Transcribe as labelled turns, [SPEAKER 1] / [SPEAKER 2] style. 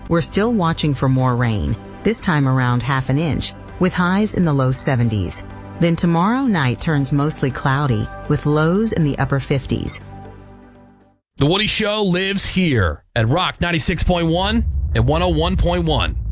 [SPEAKER 1] We're still watching for more rain, this time around half an inch, with highs in the low 70s. Then tomorrow night turns mostly cloudy, with lows in the upper 50s.
[SPEAKER 2] The Woody Show lives here at Rock 96.1 and 101.1.